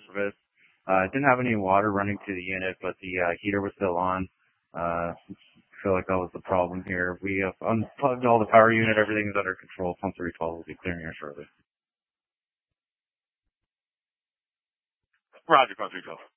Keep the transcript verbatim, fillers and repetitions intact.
service. Uh, it didn't have any water running to the unit, but the uh, heater was still on. Uh, I feel like that was the problem here. We have unplugged all the power unit. Everything's under control. Pump three twelve will be clearing here shortly. Roger, Pump three twelve.